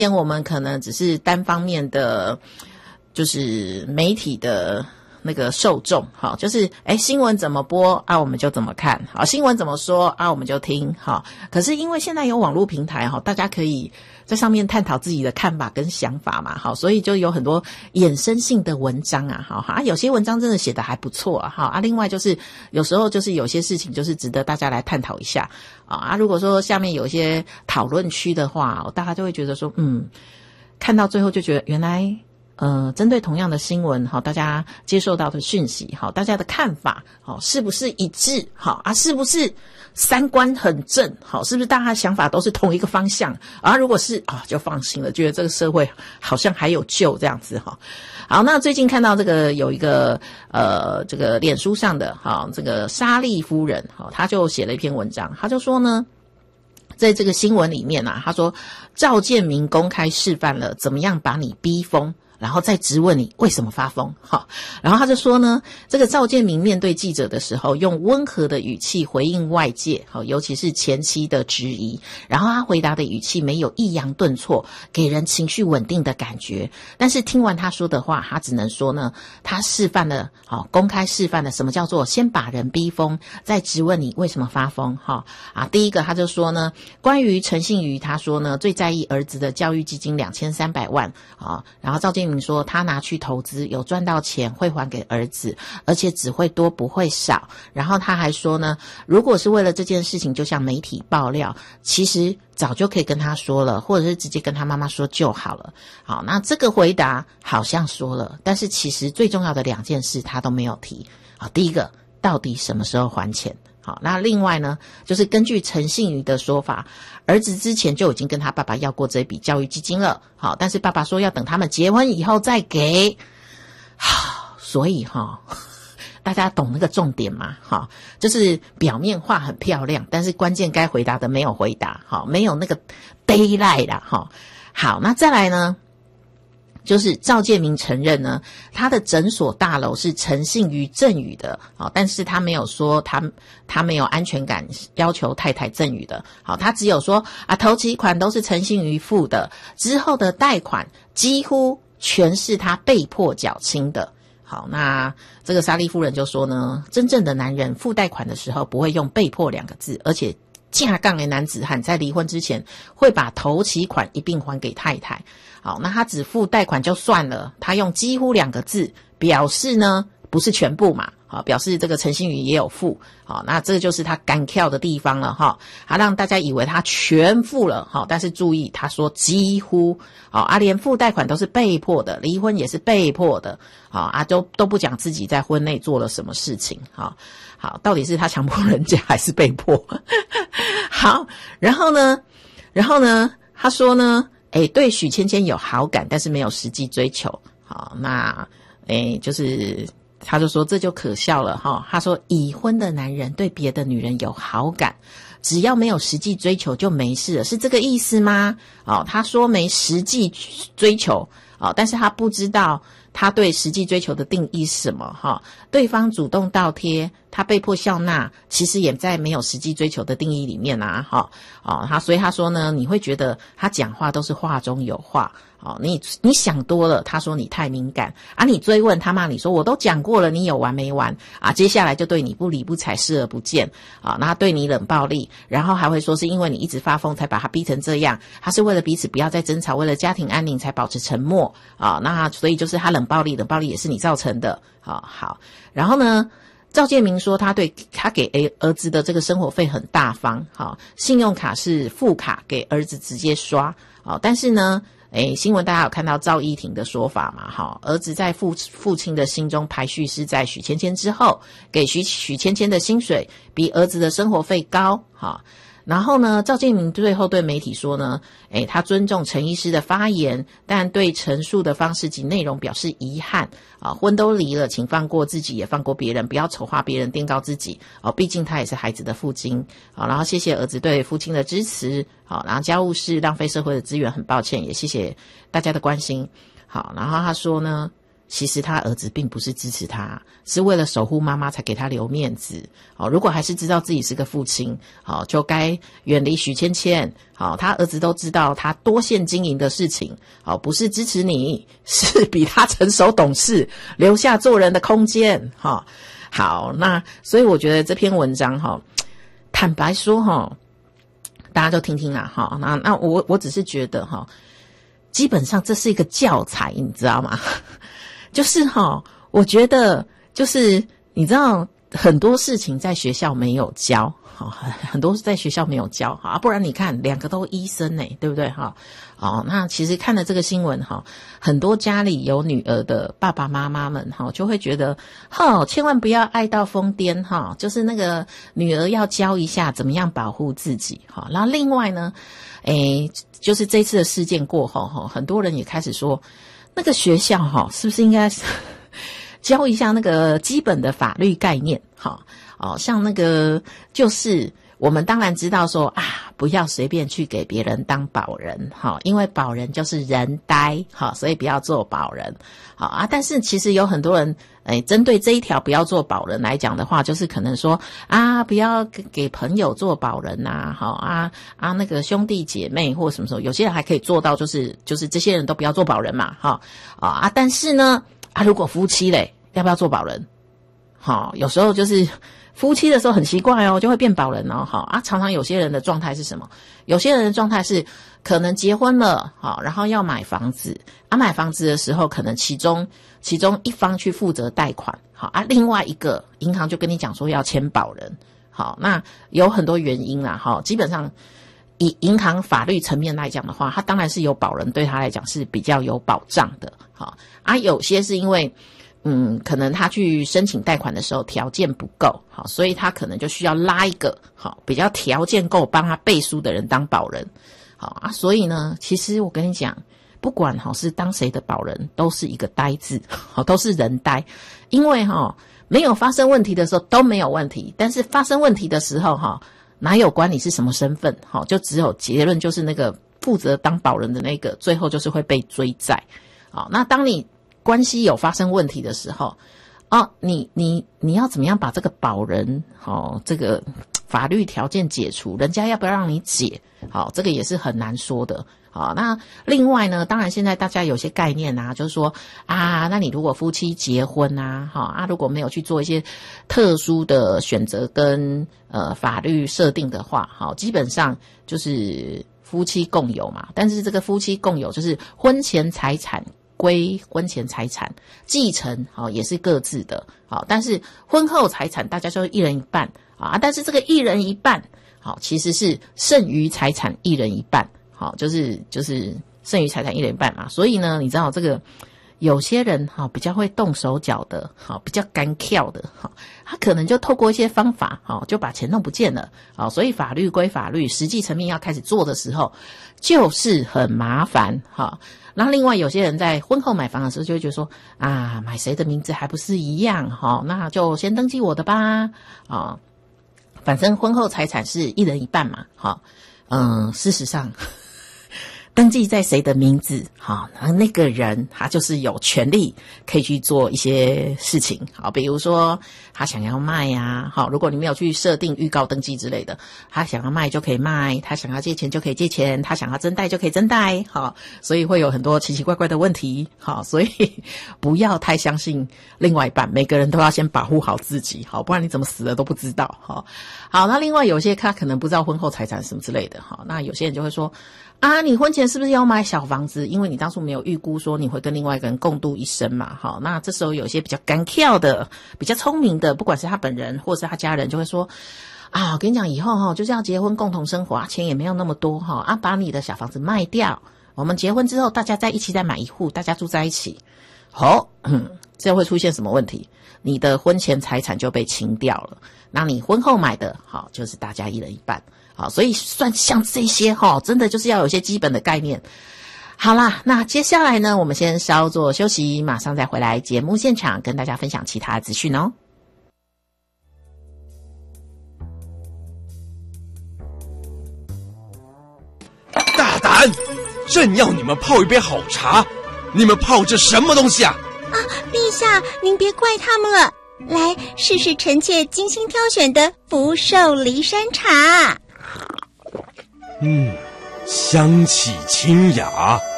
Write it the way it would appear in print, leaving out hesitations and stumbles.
我们可能只是单方面的，就是媒体的那个受众，好，就是新闻怎么播啊，我们就怎么看，好，新闻怎么说啊，我们就听，好。可是因为现在有网络平台，好，大家可以在上面探讨自己的看法跟想法嘛，好，所以就有很多衍生性的文章啊，好啊，有些文章真的写得还不错啊，好啊，另外就是有时候就是有些事情就是值得大家来探讨一下啊，如果说下面有一些讨论区的话，大家就会觉得说，看到最后就觉得原来针对同样的新闻，好，大家接受到的讯息，好，大家的看法，好，是不是一致？好啊，是不是三观很正？好，是不是大家想法都是同一个方向？啊，如果是就放心了，觉得这个社会好像还有救这样子哈。好，那最近看到这个有一个这个脸书上的这个莎莉夫人，他就写了一篇文章，他就说呢，在这个新闻里面他说赵建明公开示范了怎么样把你逼疯，然后再质问你为什么发疯，然后他就说呢，这个赵建明面对记者的时候，用温和的语气回应外界，尤其是前妻的质疑，然后他回答的语气没有抑扬顿挫，给人情绪稳定的感觉。但是听完他说的话，他只能说呢，他示范了，公开示范了什么叫做先把人逼疯，再质问你为什么发疯，第一个他就说呢，关于陈信瑜，他说呢，最在意儿子的教育基金2300万，然后赵建明说他拿去投资，有赚到钱会还给儿子，而且只会多不会少。然后他还说呢，如果是为了这件事情就向媒体爆料，其实早就可以跟他说了，或者是直接跟他妈妈说就好了。好，那这个回答好像说了，但是其实最重要的2件事他都没有提。好，第一个，到底什么时候还钱？好，那另外呢，就是根据陈信瑜的说法，儿子之前就已经跟他爸爸要过这笔教育基金了。好，但是爸爸说要等他们结婚以后再给。好，所以大家懂那个重点吗？就是表面话很漂亮，但是关键该回答的没有回答，没有那个 daylight 啦。好，那再来呢，就是赵建明承认呢，他的诊所大楼是陈信瑜赠予的，但是他没有说他没有安全感要求太太赠予的，他只有说头期款都是陈信瑜付的，之后的贷款几乎全是他被迫缴清的。好，那这个莎莉夫人就说呢，真正的男人付贷款的时候不会用被迫2个字，而且架杠的男子汉在离婚之前会把头期款一并还给太太。好，那他只付贷款就算了，他用几乎2个字表示呢，不是全部嘛，表示这个陈信瑜也有付。好，那这就是他敢跳的地方了他让大家以为他全付了但是注意他说几乎连付贷款都是被迫的，离婚也是被迫的都不讲自己在婚内做了什么事情好，到底是他强迫人家还是被迫好，然后呢他说呢对许芊芊有好感，但是没有实际追求。好，那就是他就说这就可笑了他说已婚的男人对别的女人有好感，只要没有实际追求就没事了，是这个意思吗？他说没实际追求但是他不知道他对实际追求的定义是什么对方主动倒贴，他被迫笑纳，其实也在没有实际追求的定义里面所以他说呢，你会觉得他讲话都是话中有话你想多了，他说你太敏感你追问他骂你说我都讲过了，你有完没完接下来就对你不理不睬视而不见那他对你冷暴力，然后还会说是因为你一直发疯才把他逼成这样，他是为了彼此不要再争吵，为了家庭安宁才保持沉默那所以就是他冷暴力也是你造成的好，然后呢赵建明说他给儿子的这个生活费很大方信用卡是副卡给儿子直接刷但是呢新闻大家有看到赵依婷的说法嘛儿子在父亲的心中排序是在许芊芊之后，给许芊芊的薪水比儿子的生活费高然后呢赵建明最后对媒体说呢他尊重陈医师的发言，但对陈述的方式及内容表示遗憾婚都离了，请放过自己也放过别人，不要丑化别人垫高自己毕竟他也是孩子的父亲然后谢谢儿子对父亲的支持然后家务事浪费社会的资源很抱歉，也谢谢大家的关心然后他说呢， 其实他儿子并不是支持他，是为了守护妈妈才给他留面子。如果还是知道自己是个父亲，就该远离许芊芊。他儿子都知道他多线经营的事情，不是支持你，是比他成熟懂事，留下做人的空间。好，那所以我觉得这篇文章坦白说大家就听听啦。那我只是觉得基本上这是一个教材，你知道吗？就是我觉得就是你知道很多事情在学校没有教，很多在学校没有教不然你看两个都医生对不对那其实看了这个新闻很多家里有女儿的爸爸妈妈们就会觉得千万不要爱到疯癫就是那个女儿要教一下怎么样保护自己然后另外呢就是这次的事件过后很多人也开始说那个学校是不是应该教一下那个基本的法律概念像那个就是我们当然知道说不要随便去给别人当保人因为保人就是人呆所以不要做保人但是其实有很多人针对这一条不要做保人来讲的话，就是可能说不要给朋友做保人那个兄弟姐妹或什么时候，有些人还可以做到就是这些人都不要做保人嘛但是呢如果夫妻嘞要不要做保人有时候就是夫妻的时候很奇怪就会变保人常常有些人的状态是什么？有些人的状态是可能结婚了然后要买房子买房子的时候可能其中一方去负责贷款另外一个银行就跟你讲说要签保人那有很多原因啦基本上以银行法律层面来讲的话，他当然是有保人对他来讲是比较有保障的有些是因为可能他去申请贷款的时候条件不够所以他可能就需要拉一个比较条件够帮他背书的人当保人所以呢其实我跟你讲不管是当谁的保人都是一个呆字都是人呆，因为没有发生问题的时候都没有问题，但是发生问题的时候哪有管你是什么身份就只有结论就是那个负责当保人的那个最后就是会被追债那当你关系有发生问题的时候你要怎么样把这个保人这个法律条件解除，人家要不要让你解这个也是很难说的那另外呢当然现在大家有些概念就是说那你如果夫妻结婚如果没有去做一些特殊的选择跟法律设定的话基本上就是夫妻共有嘛，但是这个夫妻共有就是婚前财产归婚前财产，继承也是各自的但是婚后财产大家就一人一半但是这个一人一半其实是剩余财产一人一半就是剩余财产一人一半嘛，所以呢你知道这个有些人比较会动手脚的比较干跳的他可能就透过一些方法就把钱弄不见了所以法律归法律，实际层面要开始做的时候就是很麻烦然后另外有些人在婚后买房的时候就会觉得说买谁的名字还不是一样那就先登记我的吧反正婚后财产是一人一半嘛事实上登记在谁的名字那个人他就是有权利可以去做一些事情比如说他想要卖如果你没有去设定预告登记之类的，他想要卖就可以卖，他想要借钱就可以借钱，他想要增贷就可以增贷所以会有很多奇奇怪怪的问题所以不要太相信另外一半，每个人都要先保护好自己不然你怎么死了都不知道好，那另外有些他可能不知道婚后财产什么之类的那有些人就会说你婚前是不是要买小房子？因为你当初没有预估说你会跟另外一个人共度一生嘛。那这时候有些比较干跳的、比较聪明的，不管是他本人或是他家人，就会说我跟你讲，以后就是要结婚共同生活钱也没有那么多把你的小房子卖掉，我们结婚之后大家在一起再买一户，大家住在一起。这会出现什么问题？你的婚前财产就被清掉了，那你婚后买的就是大家一人一半。所以算像这些真的就是要有一些基本的概念。好啦，那接下来呢，我们先稍作休息，马上再回来节目现场跟大家分享其他的资讯哦。 大胆！朕要你们泡一杯好茶，你们泡这什么东西啊？ 陛下，您别怪他们了，来试试臣妾精心挑选的福寿梨山茶。 香气清雅，